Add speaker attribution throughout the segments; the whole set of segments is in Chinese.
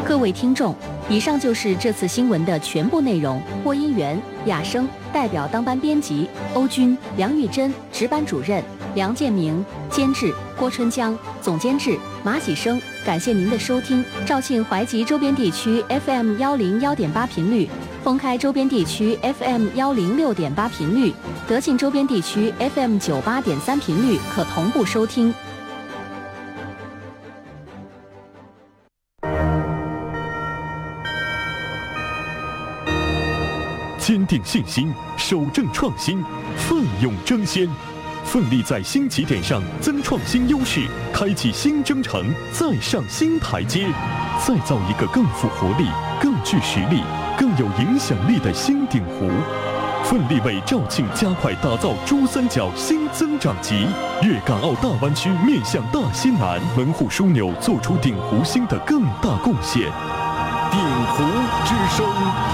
Speaker 1: 各位听众，以上就是这次新闻的全部内容。播音员亚生，代表当班编辑欧军、梁玉珍，值班主任梁建明，监制郭春江，总监制马喜生。感谢您的收听。肇庆怀集周边地区 FM 101.8频率，封开周边地区 FM 106.8频率，德庆周边地区 FM 98.3频率可同步收听。
Speaker 2: 坚定信心，守正创新，奋勇争先，奋力在新起点上增创新优势，开启新征程，再上新台阶，再造一个更富活力、更具实力、更有影响力的新鼎湖。奋力为肇庆加快打造珠三角新增长极，粤港澳大湾区面向大西南，门户枢纽做出鼎湖新的更大贡献。鼎湖之声。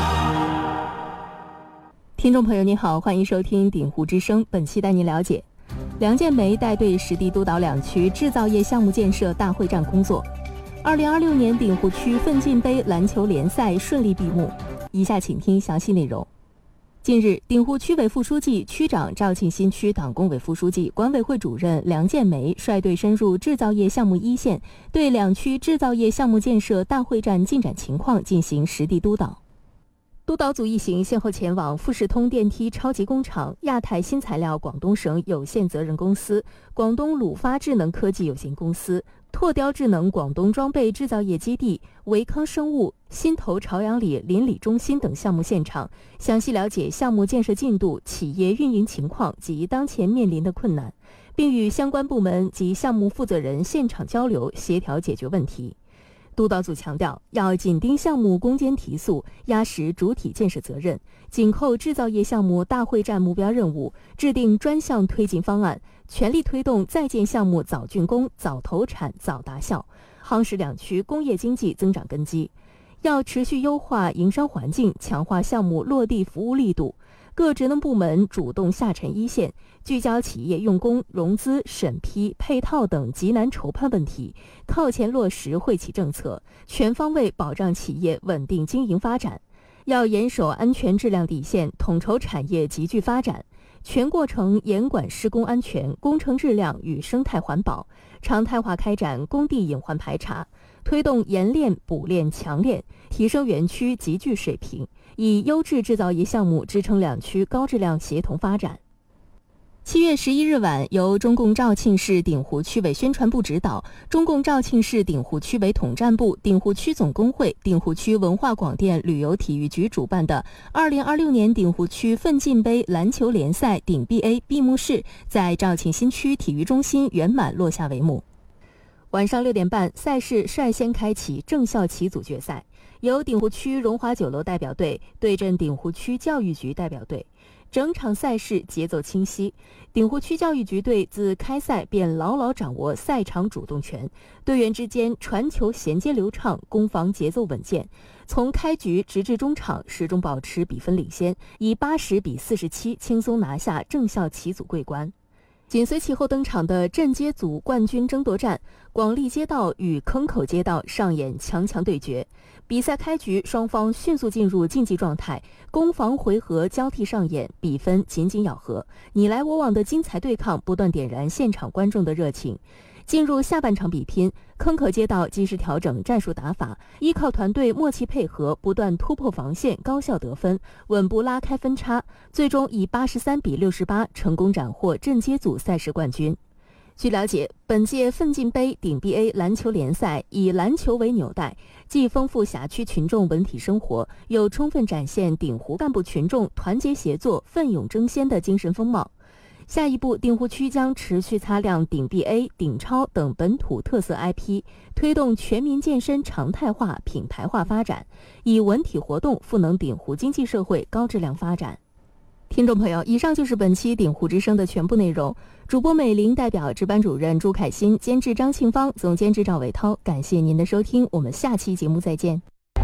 Speaker 3: 听众朋友您好，欢迎收听鼎湖之声。本期带您了解，梁建梅带队实地督导两区制造业项目建设大会战工作。2026年鼎湖区奋进杯篮球联赛顺利闭幕。以下请听详细内容。近日，鼎湖区委副书记、区长、肇庆新区党工委副书记、管委会主任梁建梅率队深入制造业项目一线，对两区制造业项目建设大会战进展情况进行实地督导。督导组一行先后前往富士通电梯超级工厂、亚太新材料广东省有限责任公司、广东鲁发智能科技有限公司、拓雕智能广东装备制造业基地、维康生物、新投朝阳里邻里中心等项目现场，详细了解项目建设进度、企业运营情况及当前面临的困难，并与相关部门及项目负责人现场交流，协调解决问题。督导组强调，要紧盯项目攻坚提速，压实主体建设责任，紧扣制造业项目大会战目标任务，制定专项推进方案，全力推动在建项目早竣工、早投产、早达效，夯实两区工业经济增长根基。要持续优化营商环境，强化项目落地服务力度。各职能部门主动下沉一线，聚焦企业用工、融资、审批、配套等极难筹判问题，靠前落实惠企政策，全方位保障企业稳定经营发展。要严守安全质量底线，统筹产业集聚发展，全过程严管施工安全、工程质量与生态环保，常态化开展工地隐患排查，推动研炼、补炼、强炼，提升园区集聚水平，以优质制造业项目支撑两区高质量协同发展。7月11日晚，由中共肇庆市鼎湖区委宣传部指导，中共肇庆市鼎湖区委统战部、鼎湖区总工会、鼎湖区文化广电旅游体育局主办的2026年鼎湖区奋进杯篮球联赛鼎 BA 闭幕式在肇庆新区体育中心圆满落下帷幕。晚上6点半，赛事率先开启正校旗组决赛，由鼎湖区荣华酒楼代表队对阵鼎湖区教育局代表队。整场赛事节奏清晰，鼎湖区教育局队自开赛便牢牢掌握赛场主动权，队员之间传球衔接流畅，攻防节奏稳健，从开局直至中场始终保持比分领先，以80-47轻松拿下正校旗组桂冠。紧随其后登场的镇街组冠军争夺战，广利街道与坑口街道上演强对决。比赛开局，双方迅速进入竞技状态，攻防回合交替上演，比分紧咬合，你来我往的精彩对抗不断点燃现场观众的热情。进入下半场比拼，坑口街道及时调整战术打法，依靠团队默契配合，不断突破防线，高效得分，稳步拉开分差，最终以83-68成功斩获镇街组赛事冠军。据了解，本届奋进杯鼎 BA 篮球联赛以篮球为纽带，既丰富辖区群众文体生活，又充分展现鼎湖干部群众团结协作、奋勇争先的精神风貌。下一步，鼎湖区将持续擦亮鼎 BA、鼎超等本土特色 IP， 推动全民健身常态化、品牌化发展，以文体活动赋能鼎湖经济社会高质量发展。听众朋友，以上就是本期鼎湖之声的全部内容。主播美玲代表值班主任朱凯欣，监制张庆芳，总监制赵伟涛，感谢您的收听，我们下期节目再见。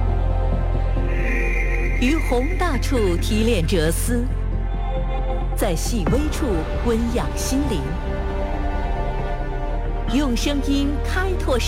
Speaker 4: 于宏大处提炼哲思，在细微处温养心灵，用声音开拓